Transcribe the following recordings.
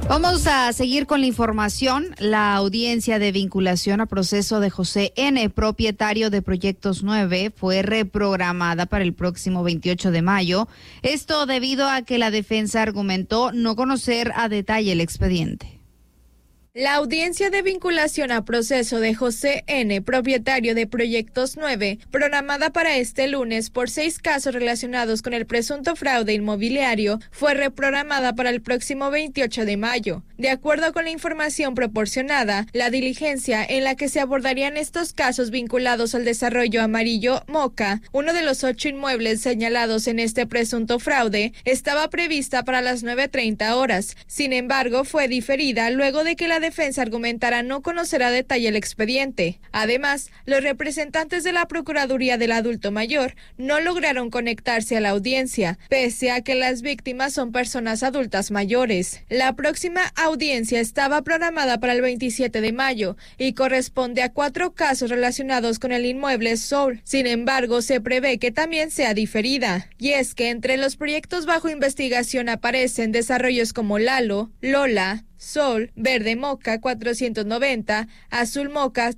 Vamos a seguir con la información. La audiencia de vinculación a proceso de José N., propietario de Proyectos 9, fue reprogramada para el próximo 28 de mayo. Esto debido a que la defensa argumentó no conocer a detalle el expediente. La audiencia de vinculación a proceso de José N., propietario de Proyectos 9, programada para este lunes por 6 casos relacionados con el presunto fraude inmobiliario, fue reprogramada para el próximo 28 de mayo. De acuerdo con la información proporcionada, la diligencia en la que se abordarían estos casos vinculados al desarrollo Amarillo Moca, uno de los 8 inmuebles señalados en este presunto fraude, estaba prevista para las 9:30 horas. Sin embargo, fue diferida luego de que la defensa argumentara no conocer a detalle el expediente. Además, los representantes de la Procuraduría del Adulto Mayor no lograron conectarse a la audiencia, pese a que las víctimas son personas adultas mayores. La próxima audiencia estaba programada para el 27 de mayo y corresponde a 4 casos relacionados con el inmueble Sol. Sin embargo, se prevé que también sea diferida. Y es que entre los proyectos bajo investigación aparecen desarrollos como Lalo, Lola, Sol, Verde Moca 490, Azul Moca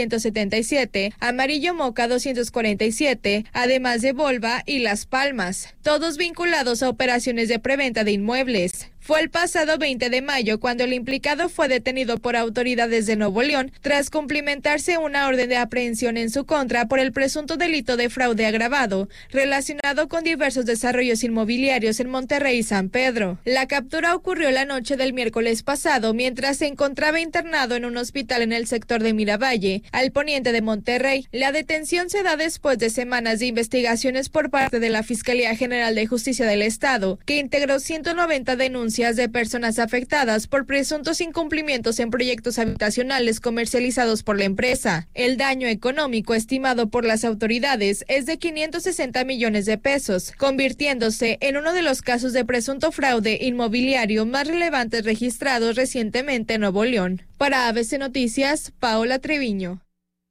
377, Amarillo Moca 247, además de Volva y Las Palmas, todos vinculados a operaciones de preventa de inmuebles. Fue el pasado 20 de mayo cuando el implicado fue detenido por autoridades de Nuevo León tras cumplimentarse una orden de aprehensión en su contra por el presunto delito de fraude agravado relacionado con diversos desarrollos inmobiliarios en Monterrey y San Pedro. La captura ocurrió la noche del miércoles pasado mientras se encontraba internado en un hospital en el sector de Miravalle, al poniente de Monterrey. La detención se da después de semanas de investigaciones por parte de la Fiscalía General de Justicia del Estado, que integró 190 denuncias de personas afectadas por presuntos incumplimientos en proyectos habitacionales comercializados por la empresa. El daño económico estimado por las autoridades es de 560 millones de pesos, convirtiéndose en uno de los casos de presunto fraude inmobiliario más relevantes registrados recientemente en Nuevo León. Para ABC Noticias, Paola Treviño.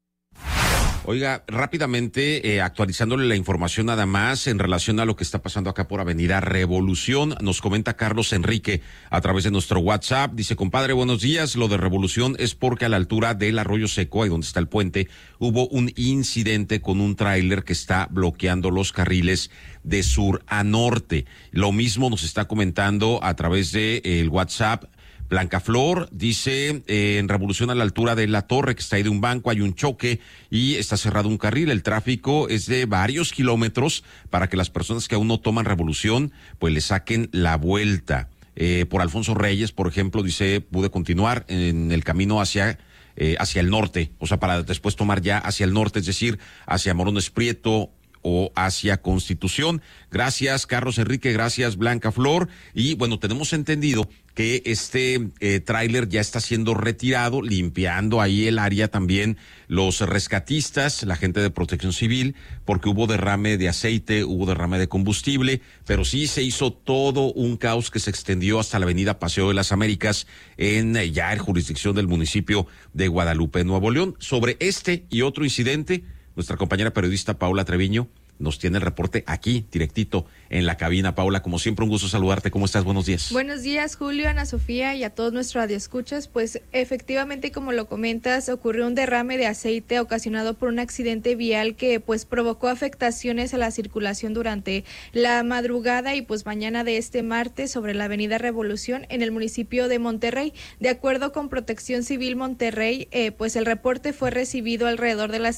Oiga, rápidamente, actualizándole la información nada más en relación a lo que está pasando acá por Avenida Revolución, nos comenta Carlos Enrique a través de nuestro WhatsApp. Dice, compadre, buenos días, lo de Revolución es porque a la altura del Arroyo Seco, ahí donde está el puente, hubo un incidente con un tráiler que está bloqueando los carriles de sur a norte. Lo mismo nos está comentando a través de el WhatsApp Blanca Flor, dice, en Revolución a la altura de la torre que está ahí de un banco hay un choque y está cerrado un carril. El tráfico es de varios kilómetros para que las personas que aún no toman Revolución pues le saquen la vuelta. Por Alfonso Reyes, por ejemplo, dice, pude continuar en el camino hacia el norte, o sea, para después tomar ya hacia el norte, es decir, hacia Morones Prieto o hacia Constitución. Gracias, Carlos Enrique, gracias, Blanca Flor. Y bueno, tenemos entendido que este tráiler ya está siendo retirado, limpiando ahí el área también los rescatistas, la gente de Protección Civil, porque hubo derrame de aceite, hubo derrame de combustible, pero sí se hizo todo un caos que se extendió hasta la avenida Paseo de las Américas en jurisdicción del municipio de Guadalupe, Nuevo León. Sobre este y otro incidente, nuestra compañera periodista Paola Treviño nos tiene el reporte aquí, directito, en la cabina. Paola, como siempre, un gusto saludarte. ¿Cómo estás? Buenos días. Buenos días, Julio, Ana Sofía y a todos nuestros radioescuchas. Pues efectivamente, como lo comentas, ocurrió un derrame de aceite ocasionado por un accidente vial que pues provocó afectaciones a la circulación durante la madrugada y pues mañana de este martes sobre la avenida Revolución en el municipio de Monterrey. De acuerdo con Protección Civil Monterrey, pues el reporte fue recibido alrededor de las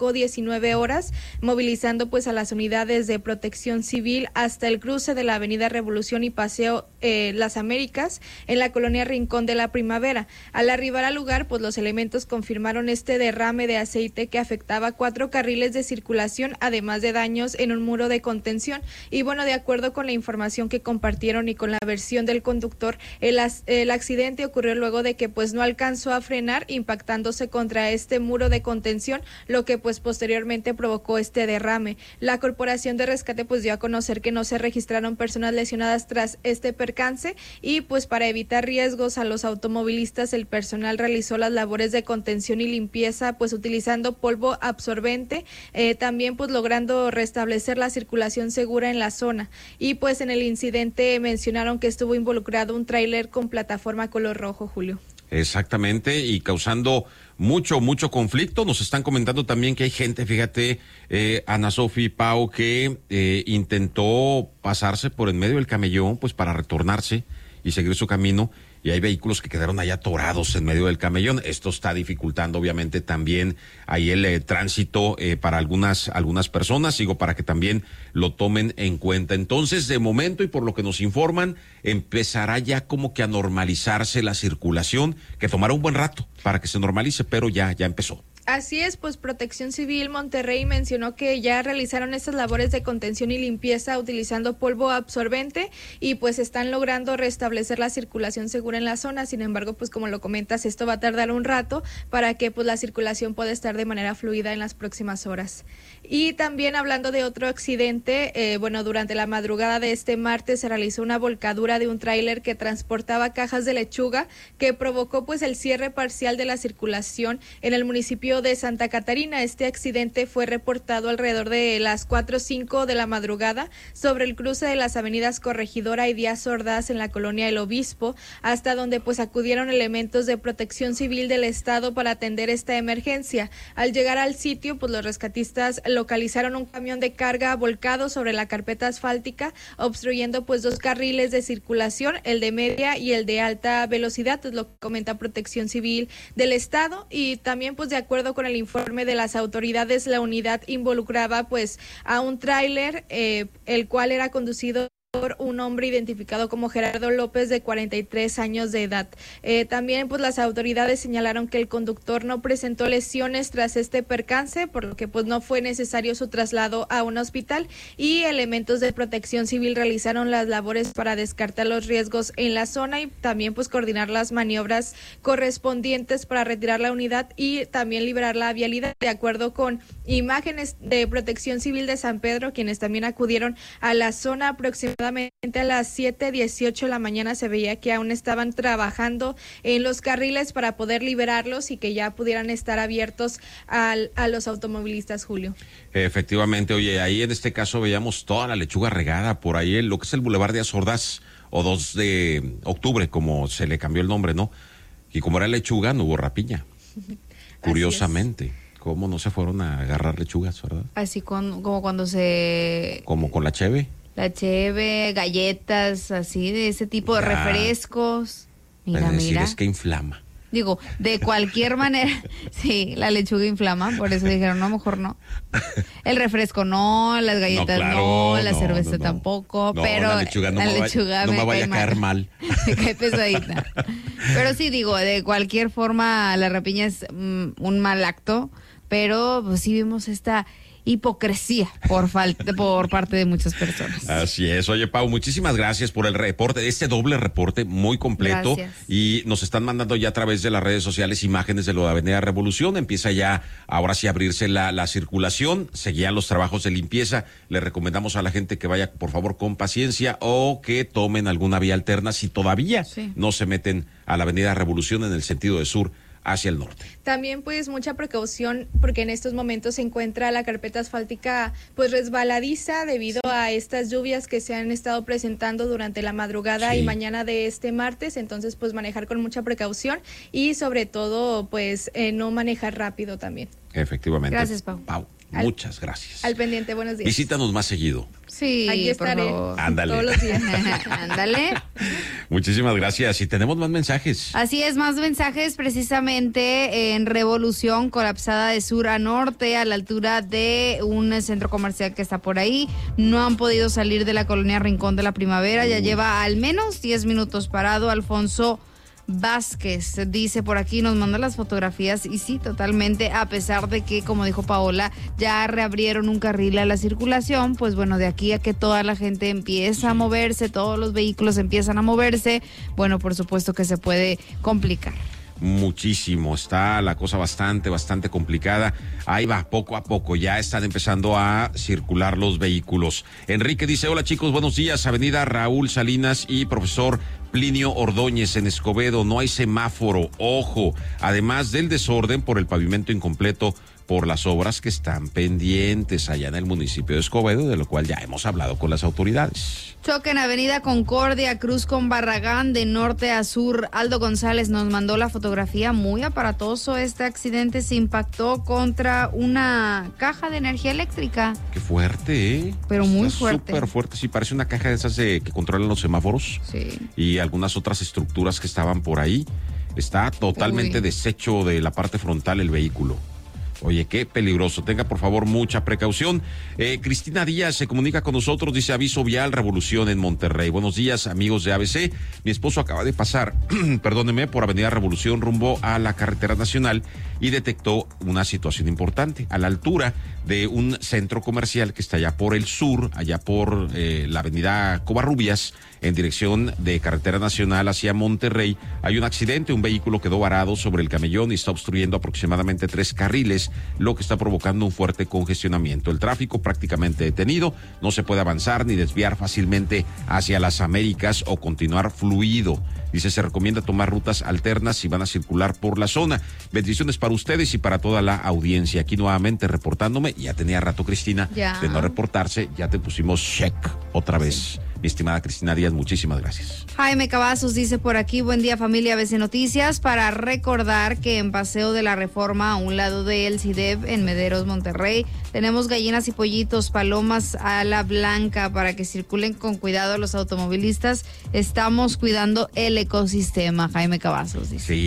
5:19 horas, movilizando pues a las unidades de Protección Civil hasta el cruce de la avenida Revolución y Paseo Las Américas en la colonia Rincón de la Primavera. Al arribar al lugar, pues los elementos confirmaron este derrame de aceite que afectaba 4 carriles de circulación, además de daños en un muro de contención. Y bueno, de acuerdo con la información que compartieron y con la versión del conductor, el accidente ocurrió luego de que pues no alcanzó a frenar, impactándose contra este muro de contención, lo que pues posteriormente provocó este derrame. La Corporación de Rescate pues dio a conocer que no se registraron personas lesionadas tras este percance percance y pues para evitar riesgos a los automovilistas el personal realizó las labores de contención y limpieza pues utilizando polvo absorbente, también pues logrando restablecer la circulación segura en la zona. Y pues en el incidente mencionaron que estuvo involucrado un tráiler con plataforma color rojo, Julio. Exactamente, y causando mucho conflicto. Nos están comentando también que hay gente, fíjate, Ana Sofi, Pau, que intentó pasarse por en medio del camellón, pues para retornarse y seguir su camino, y hay vehículos que quedaron allá atorados en medio del camellón. Esto está dificultando obviamente también ahí el tránsito para algunas personas, digo, para que también lo tomen en cuenta. Entonces, de momento, y por lo que nos informan, empezará ya como que a normalizarse la circulación, que tomará un buen rato para que se normalice, pero ya empezó. Así es, pues Protección Civil Monterrey mencionó que ya realizaron estas labores de contención y limpieza utilizando polvo absorbente y pues están logrando restablecer la circulación segura en la zona. Sin embargo, pues como lo comentas, esto va a tardar un rato para que pues la circulación pueda estar de manera fluida en las próximas horas. Y también hablando de otro accidente, durante la madrugada de este martes se realizó una volcadura de un tráiler que transportaba cajas de lechuga que provocó pues el cierre parcial de la circulación en el municipio de Santa Catarina. Este accidente fue reportado alrededor de las 4:05 de la madrugada sobre el cruce de las avenidas Corregidora y Díaz Ordaz en la colonia El Obispo, hasta donde pues acudieron elementos de Protección Civil del Estado para atender esta emergencia. Al llegar al sitio, pues los rescatistas localizaron un camión de carga volcado sobre la carpeta asfáltica, obstruyendo pues 2 carriles de circulación, el de media y el de alta velocidad, es lo que comenta Protección Civil del Estado. Y también pues de acuerdo con el informe de las autoridades, la unidad involucraba pues a un tráiler, el cual era conducido por un hombre identificado como Gerardo López, de 43 años de edad. También pues las autoridades señalaron que el conductor no presentó lesiones tras este percance, por lo que pues no fue necesario su traslado a un hospital, y elementos de Protección Civil realizaron las labores para descartar los riesgos en la zona y también pues coordinar las maniobras correspondientes para retirar la unidad y también liberar la vialidad. De acuerdo con imágenes de Protección Civil de San Pedro, quienes también acudieron a la zona, aproximadamente a las 7:18 de la mañana se veía que aún estaban trabajando en los carriles para poder liberarlos y que ya pudieran estar abiertos a los automovilistas, Julio. Efectivamente, oye, ahí en este caso veíamos toda la lechuga regada por ahí en lo que es el Boulevard de Azordaz, o 2 de octubre, como se le cambió el nombre, ¿no? Y como era lechuga, no hubo rapiña. Curiosamente. ¿Cómo no se fueron a agarrar lechugas, verdad? Así como cuando se... Como con la cheve. La cheve, galletas, así, de ese tipo de refrescos. Mira. Es que inflama. Digo, de cualquier manera, sí, la lechuga inflama, por eso dijeron, no, mejor no. El refresco no, las galletas no, la cerveza tampoco, pero la lechuga no me vaya a caer mal. Me cae pesadita. Pero sí, digo, de cualquier forma, la rapiña es un mal acto, pero pues sí vimos esta hipocresía por parte de muchas personas. Así es. Oye, Pau, muchísimas gracias por el reporte, este doble reporte muy completo. Gracias. Y nos están mandando ya a través de las redes sociales imágenes de lo de Avenida Revolución. Empieza ya, ahora sí, a abrirse la circulación. Seguían los trabajos de limpieza. Le recomendamos a la gente que vaya, por favor, con paciencia, o que tomen alguna vía alterna si todavía no se meten a la Avenida Revolución en el sentido de sur hacia el norte. También pues mucha precaución, porque en estos momentos se encuentra la carpeta asfáltica pues resbaladiza debido a estas lluvias que se han estado presentando durante la madrugada y mañana de este martes. Entonces pues manejar con mucha precaución y sobre todo pues no manejar rápido también. Efectivamente. Gracias, Pau. Muchas gracias. Al pendiente, buenos días. Visítanos más seguido. Sí, aquí estaré. Ándale. Todos los días. Ándale. Muchísimas gracias. Y tenemos más mensajes. Así es, más mensajes precisamente en Revolución, colapsada de sur a norte, a la altura de un centro comercial que está por ahí. No han podido salir de la colonia Rincón de la Primavera. Ya lleva al menos 10 minutos parado. Alfonso Vázquez dice por aquí, nos manda las fotografías y sí, totalmente, a pesar de que, como dijo Paola, ya reabrieron un carril a la circulación, pues bueno, de aquí a que toda la gente empieza a moverse, todos los vehículos empiezan a moverse, bueno, por supuesto que se puede complicar. muchísimo. Está la cosa bastante complicada. Ahí va, poco a poco, ya están empezando a circular los vehículos. Enrique dice, hola chicos, buenos días, avenida Raúl Salinas y profesor Plinio Ordóñez en Escobedo, no hay semáforo, ojo, además del desorden por el pavimento incompleto por las obras que están pendientes allá en el municipio de Escobedo, de lo cual ya hemos hablado con las autoridades. Choque en Avenida Concordia, Cruz con Barragán, de norte a sur. Aldo González nos mandó la fotografía, muy aparatoso. Este accidente se impactó contra una caja de energía eléctrica. Qué fuerte, ¿eh? Pero muy fuerte. Súper fuerte, sí, parece una caja de esas que controlan los semáforos. Sí. Y algunas otras estructuras que estaban por ahí. Está totalmente deshecho de la parte frontal el vehículo. Oye, qué peligroso. Tenga, por favor, mucha precaución. Cristina Díaz se comunica con nosotros, dice aviso vial, Revolución en Monterrey. Buenos días, amigos de ABC. Mi esposo acaba de pasar, perdóneme, por Avenida Revolución rumbo a la carretera nacional y detectó una situación importante a la altura de un centro comercial que está allá por el sur, allá por la avenida Covarrubias, en dirección de carretera nacional hacia Monterrey. Hay un accidente, un vehículo quedó varado sobre el camellón y está obstruyendo aproximadamente 3 carriles, lo que está provocando un fuerte congestionamiento. El tráfico prácticamente detenido, no se puede avanzar ni desviar fácilmente hacia las Américas o continuar fluido. Dice, se recomienda tomar rutas alternas si van a circular por la zona. Bendiciones para ustedes y para toda la audiencia. Aquí nuevamente reportándome, ya tenía rato Cristina de no reportarse, ya te pusimos check otra vez. Sí. Mi estimada Cristina Díaz, muchísimas gracias. Jaime Cavazos dice por aquí, buen día familia ABC Noticias, para recordar que en Paseo de la Reforma, a un lado de El CIDEV, en Mederos, Monterrey, tenemos gallinas y pollitos, palomas a la blanca, para que circulen con cuidado los automovilistas. Estamos cuidando el ecosistema, Jaime Cavazos dice. Sí.